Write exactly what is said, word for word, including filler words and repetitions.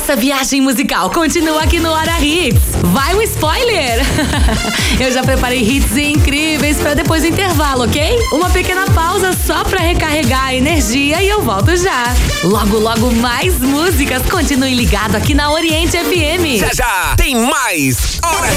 nossa viagem musical continua aqui no Hora Hits. Vai um spoiler! Eu já preparei hits incríveis pra depois do intervalo, ok? Uma pequena pausa só pra recarregar a energia e eu volto já. Logo, logo mais músicas. Continue ligado aqui na Oriente F M. Já já tem mais Hora